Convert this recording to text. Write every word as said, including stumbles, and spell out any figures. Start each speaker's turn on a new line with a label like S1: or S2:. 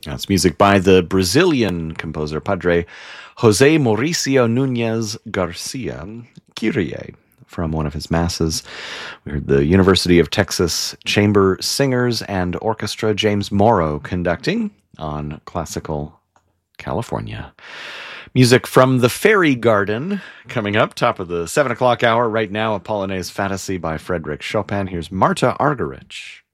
S1: That's music by the Brazilian composer Padre José Mauricio Núñez Garcia, Kyrie, from one of his masses. We heard the University of Texas Chamber Singers and Orchestra, James Morrow conducting on Classical California. Music from the Fairy Garden coming up, top of the seven o'clock hour right now, a Polonaise Fantasy by Frédéric Chopin. Here's Marta Argerich.